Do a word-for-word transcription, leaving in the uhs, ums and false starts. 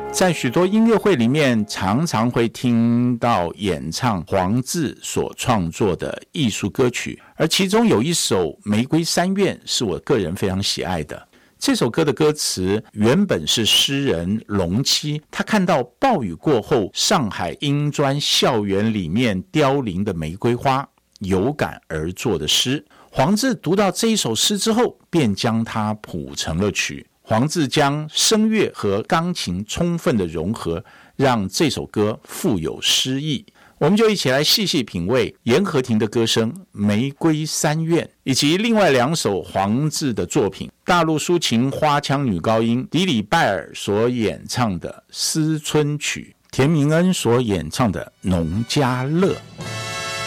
在许多音乐会里面，常常会听到演唱黄自所创作的艺术歌曲，而其中有一首《玫瑰三愿》是我个人非常喜爱的。这首歌的歌词原本是诗人龙七，他看到暴雨过后上海英专校园里面凋零的玫瑰花，有感而作的诗。黄自读到这一首诗之后，便将它谱成了曲。黄自将声乐和钢琴充分的融合，让这首歌富有诗意。我们就一起来细细品味严和庭的歌声《玫瑰三愿》，以及另外两首黄自的作品，大陆抒情花腔女高音迪里拜尔所演唱的《思春曲》，田明恩所演唱的《农家乐》。